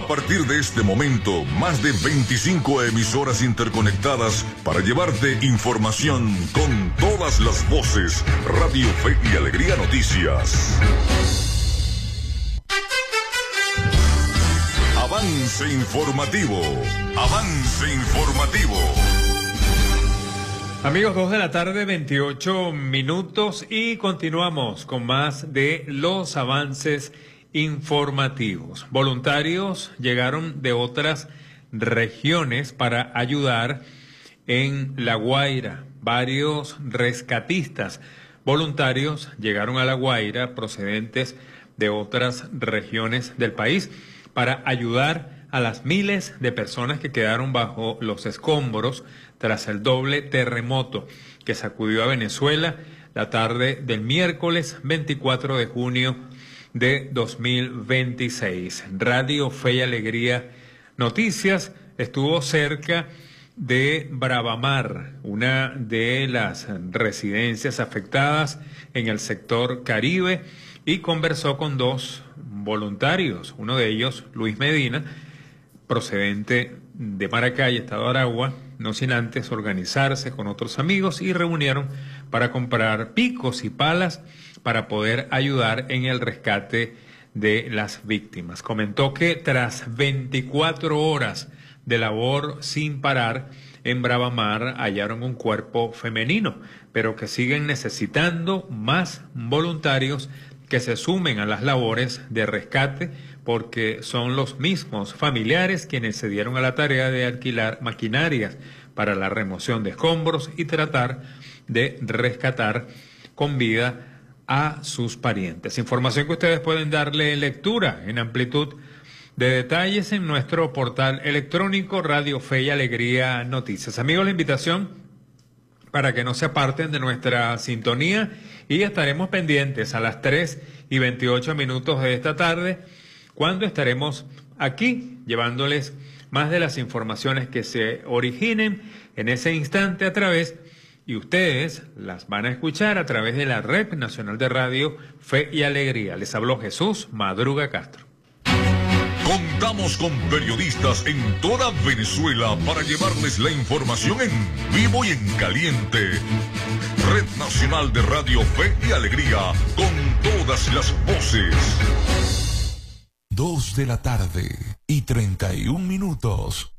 A partir de este momento, más de 25 emisoras interconectadas para llevarte información con todas las voces. Radio Fe y Alegría Noticias. Avance informativo. Avance informativo. Amigos, 2 de la tarde, 28 minutos y continuamos con más de los avances informativos. Voluntarios llegaron de otras regiones para ayudar en La Guaira. Varios rescatistas voluntarios llegaron a La Guaira procedentes de otras regiones del país para ayudar a las miles de personas que quedaron bajo los escombros tras el doble terremoto que sacudió a Venezuela la tarde del miércoles 24 de junio de 2026. Radio Fe y Alegría Noticias estuvo cerca de Bravamar, una de las residencias afectadas en el sector Caribe, y conversó con dos voluntarios, uno de ellos, Luis Medina, procedente de Maracay, Estado de Aragua, no sin antes organizarse con otros amigos y reunieron para comprar picos y palas para poder ayudar en el rescate de las víctimas. Comentó que tras 24 horas de labor sin parar, en Bravamar hallaron un cuerpo femenino, pero que siguen necesitando más voluntarios que se sumen a las labores de rescate, porque son los mismos familiares quienes se dieron a la tarea de alquilar maquinarias para la remoción de escombros y tratar de rescatar con vida a sus parientes. Información que ustedes pueden darle lectura en amplitud de detalles en nuestro portal electrónico Radio Fe y Alegría Noticias. Amigos, la invitación para que no se aparten de nuestra sintonía y estaremos pendientes a las 3:28 de esta tarde, cuando estaremos aquí llevándoles más de las informaciones que se originen en ese instante a través, y ustedes las van a escuchar a través de la Red Nacional de Radio Fe y Alegría. Les habló Jesús Madruga Castro. Contamos con periodistas en toda Venezuela para llevarles la información en vivo y en caliente. Red Nacional de Radio Fe y Alegría, con todas las voces. 2 de la tarde y 31 minutos.